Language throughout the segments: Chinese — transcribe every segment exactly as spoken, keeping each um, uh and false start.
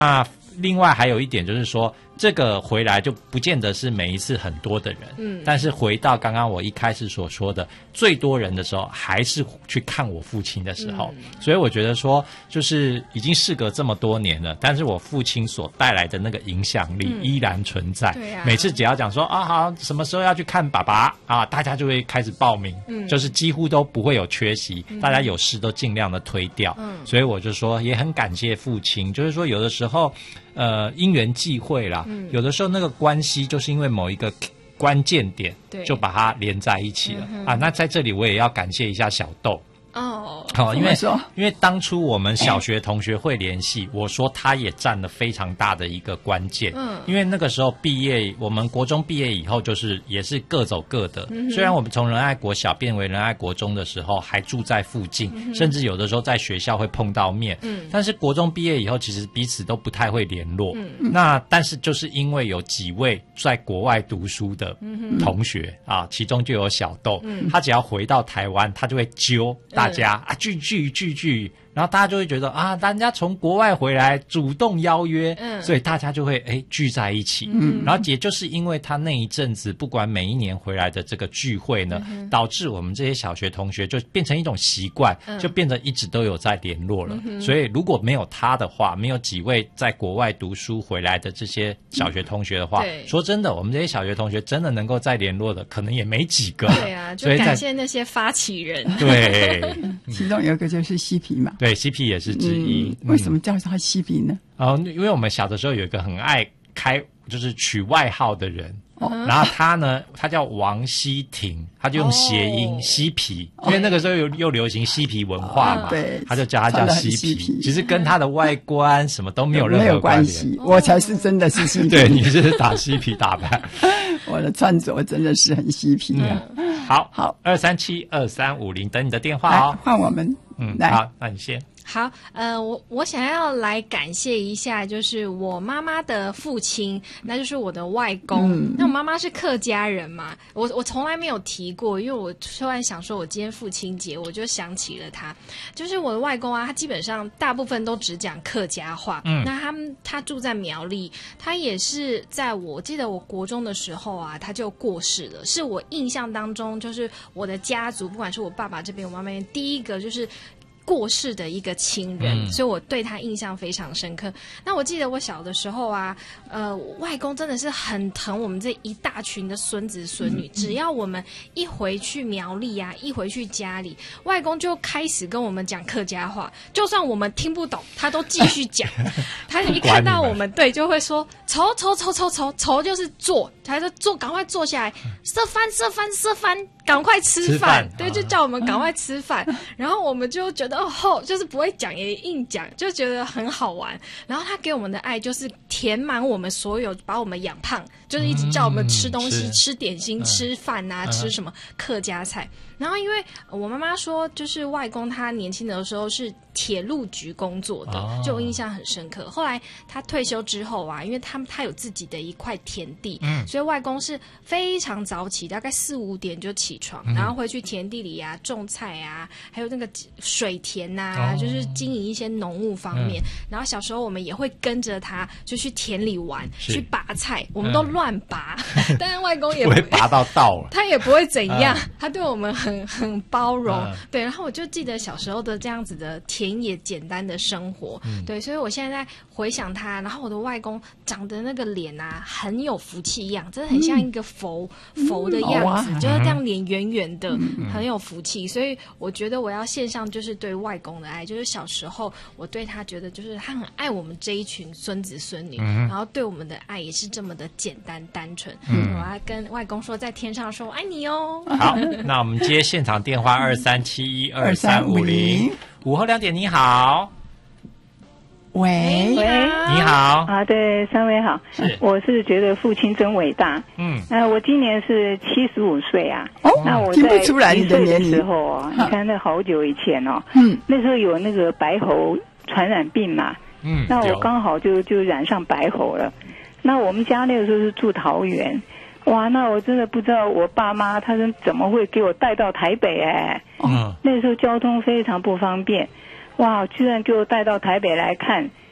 那另外还有一点就是说，这个回来就不见得是每一次很多的人，嗯，但是回到刚刚我一开始所说的，最多人的时候还是去看我父亲的时候，嗯、所以我觉得说，就是已经事隔这么多年了，但是我父亲所带来的那个影响力依然存在。嗯啊、每次只要讲说啊好，什么时候要去看爸爸啊，大家就会开始报名，嗯，就是几乎都不会有缺席，嗯、大家有事都尽量的推掉。嗯，所以我就说也很感谢父亲，就是说有的时候。呃，因缘际会啦、嗯，有的时候那个关系就是因为某一个关键点，就把它连在一起了、嗯、啊。那在这里我也要感谢一下小豆。哦，好，因为因为当初我们小学同学会联系，我说他也占了非常大的一个关键。嗯，因为那个时候毕业，我们国中毕业以后，就是也是各走各的。嗯、虽然我们从仁爱国小变为仁爱国中的时候，还住在附近，嗯、甚至有的时候在学校会碰到面。嗯，但是国中毕业以后，其实彼此都不太会联络。嗯，那但是就是因为有几位在国外读书的同学、嗯、啊，其中就有小豆，嗯、他只要回到台湾，他就会揪。大家啊聚聚聚聚，然后大家就会觉得啊，人家从国外回来主动邀约，嗯，所以大家就会哎聚在一起，嗯，然后也就是因为他那一阵子，不管每一年回来的这个聚会呢，嗯、导致我们这些小学同学就变成一种习惯，嗯、就变得一直都有在联络了。嗯、所以如果没有他的话，没有几位在国外读书回来的这些小学同学的话，嗯、说真的，我们这些小学同学真的能够再联络的，可能也没几个。 对啊，就感谢那些发起人。 对。 其中有一个就是嬉皮嘛， 对，嬉皮也是之一。 嗯、为什么叫他嬉皮呢？ 哦，因为我们小的时候有一个很爱开，就是取外号的人，哦、然后他呢，他叫王希廷，他就用谐音嬉皮，哦、因为那个时候又又流行嬉皮文化嘛，哦、对，他就叫他叫嬉皮。其实跟他的外观什么都没有任何关系， 我才是真的是嬉皮。 对，你是打嬉皮打扮， 我的穿着真的是很嬉皮啊。 嗯好好，二三七二三五零，等你的电话哦。 换我们， 嗯，来好，那你先。 好，呃，我我想要来感谢一下，就是我妈妈的父亲，那就是我的外公。嗯、那我妈妈是客家人嘛，我我从来没有提过，因为我突然想说，我今天父亲节，我就想起了他，就是我的外公啊，他基本上大部分都只讲客家话。嗯，那他们他住在苗栗，他也是在我记得我国中的时候啊，他就过世了，是我印象当中，就是我的家族，不管是我爸爸这边，我妈妈那边，第一个就是过世的一个亲人，嗯、所以我对他印象非常深刻。那我记得我小的时候啊，呃，外公真的是很疼我们这一大群的孙子孙女。嗯、只要我们一回去苗栗啊，一回去家里，外公就开始跟我们讲客家话，就算我们听不懂，他都继续讲。他一看到我们，对，就会说愁愁愁愁愁愁，就是坐，他就坐，赶快坐下来，吃饭吃饭吃饭。赶快吃饭，吃饭对，就叫我们赶快吃饭，嗯、然后我们就觉得哦，就是不会讲也硬讲，就觉得很好玩。然后他给我们的爱就是填满我们所有，把我们养胖，就是一直叫我们吃东西、嗯、吃点心、嗯、吃饭啊，嗯、吃什么客家菜。然后因为我妈妈说，就是外公他年轻的时候是铁路局工作的，哦、就我印象很深刻。后来他退休之后啊，因为他他有自己的一块田地，嗯、所以外公是非常早起，大概四五点就起床，嗯、然后回去田地里啊种菜啊，还有那个水田啊，哦、就是经营一些农务方面。嗯、然后小时候我们也会跟着他，就去田里玩，去拔菜，我们都乱拔，嗯、但是外公也不会拔到稻了， 他也不会怎样，嗯、他对我们很。很很包容，嗯、对，然后我就记得小时候的这样子的田野简单的生活，嗯、对，所以我现在回想他，然后我的外公长得那个脸啊，很有福气一样，真的很像一个佛、嗯、佛的样子，嗯、就是这样脸圆圆的，嗯、很有福气，所以我觉得我要献上就是对外公的爱，就是小时候我对他觉得就是他很爱我们这一群孙子孙女，嗯、然后对我们的爱也是这么的简单单纯，嗯、我要跟外公说，在天上说我爱你哦。 好，那我们接现场电话二三七一二三五零，午后两点，你好。 喂， 喂， 你好啊，对，三位好， 是， 我是觉得父亲真伟大，嗯，呃，我今年是七十五岁啊， 哦， 那我听不出来你的年龄的时候哦，你看那好久以前哦，嗯，那时候有那个白喉传染病嘛，嗯，那我刚好就就染上白喉了，那我们家那个时候是住桃园。哇，那我真的不知道我爸妈他是怎么会给我带到台北哎，嗯，那时候交通非常不方便，哇，居然给我带到台北来看，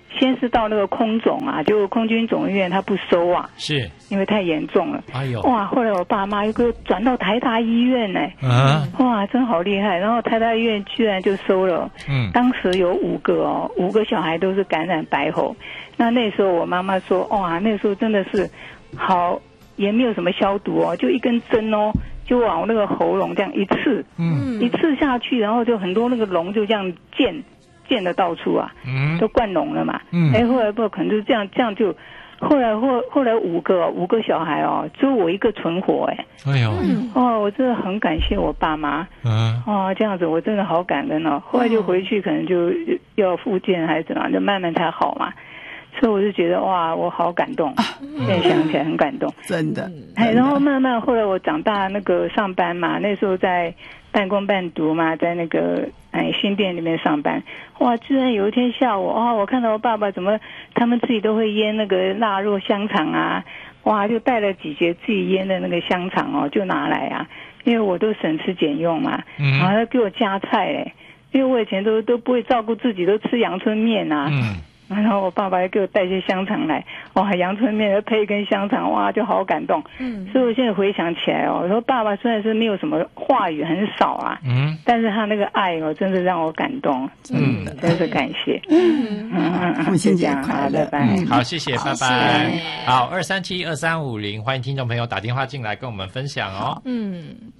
先是到那个空总啊，就空军总医院他不收啊， 是因为太严重了。 哎呦， 哇！后来我爸妈又给我转到台大医院呢、欸， 啊， 哇，真好厉害！然后台大医院居然就收了，嗯，当时有五个哦，五个小孩都是感染白喉。那那时候我妈妈说，哇，那时候真的是好，也没有什么消毒哦，就一根针哦。就往那个喉咙这样一刺，嗯，一刺下去，然后就很多那个脓就这样溅，溅的到处啊，嗯，都灌脓了嘛，嗯，哎，后来不可能就这样，这样就，后来后后来五个五个小孩哦，只有我一个存活，哎， 哎呦， 哦，我真的很感谢我爸妈，嗯，哦，这样子我真的好感恩哦。后来就回去可能就要复健还是怎么样，就慢慢才好嘛。所以我就觉得哇，我好感动，现在想起来很感动， 真的。 哎，然后慢慢后来我长大，那个上班嘛，那时候在半工半读嘛，在那个哎新店里面上班。哇，居然有一天下午，哦，我看到我爸爸怎么他们自己都会腌那个腊肉香肠啊，哇，就带了几节自己腌的那个香肠哦，就拿来啊，因为我都省吃俭用嘛，嗯、然后他给我加菜哎，因为我以前都都不会照顾自己，都吃阳春面啊。嗯，然后我爸爸又给我带些香肠来，哇，阳春面配一根香肠，哇，就好感动。嗯，所以我现在回想起来哦，我说爸爸虽然是没有什么话语，很少啊，嗯，但是他那个爱哦，真的让我感动，嗯，真是感谢。嗯嗯，父亲节快乐， 拜拜。 好，谢谢，拜拜。好，二三七二三五零，欢迎听众朋友打电话进来跟我们分享哦。嗯。